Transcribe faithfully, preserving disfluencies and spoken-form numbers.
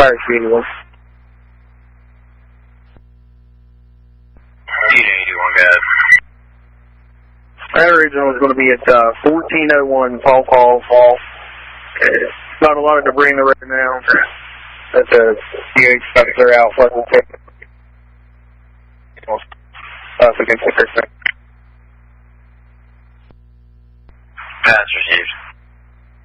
Fire eighty-one. eighty-one, go ahead. Fire original is going to be at uh, fourteen oh one Paw Paw Fall. Okay. Not a lot of debris in the road now. That's a D H got to clear out. Plus, we'll take it. Uh, so we can take our thing. That's received.